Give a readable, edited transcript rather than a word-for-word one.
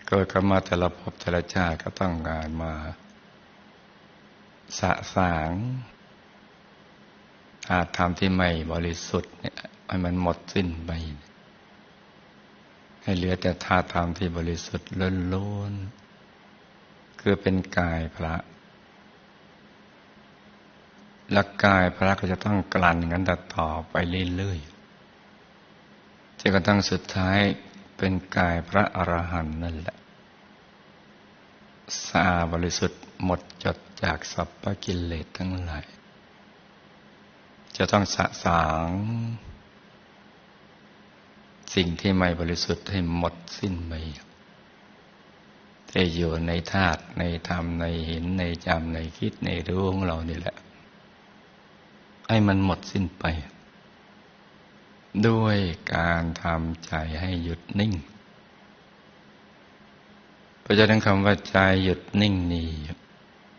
เกิดขึ้นมาแต่ละภพแต่ละชาติก็ต้องการมาสะสางธาตุธรรมที่ไม่บริสุทธิ์เนี่ยให้มันหมดสิ้นไปให้เหลือแต่ธาตุธรรมที่บริสุทธิ์ล้วนๆคือเป็นกายพระและกายพระก็จะต้องกลั่นกันต่อไปเรื่อยๆจนกระทั่งสุดท้ายเป็นกายพระอรหันต์นั่นแหละสะอาดบริสุทธิ์หมดจดจากสัพพกิเลสทั้งหลายจะต้องสะสางสิ่งที่ไม่บริสุทธิ์ให้หมดสิ้นไปที่อยู่ในธาตุในธรรมในหินในจำในคิดในรู้ของเรานี่แหละให้มันหมดสิ้นไปด้วยการทำใจให้หยุดนิ่งเพราะฉะนั้นคำว่าใจหยุดนิ่งนี่